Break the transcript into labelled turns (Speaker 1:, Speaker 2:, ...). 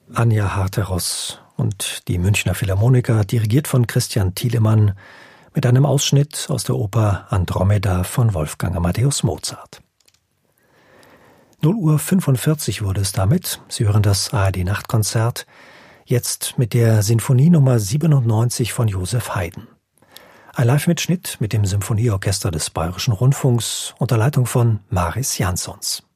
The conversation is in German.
Speaker 1: Anja Harteros und die Münchner Philharmoniker, dirigiert von Christian Thielemann, mit einem Ausschnitt aus der Oper Andromeda von Wolfgang Amadeus Mozart. 0:45 wurde es damit. Sie hören das ARD-Nachtkonzert, jetzt mit der Sinfonie Nummer 97 von Joseph Haydn. Ein Live-Mitschnitt mit dem Symphonieorchester des Bayerischen Rundfunks unter Leitung von Maris Jansons.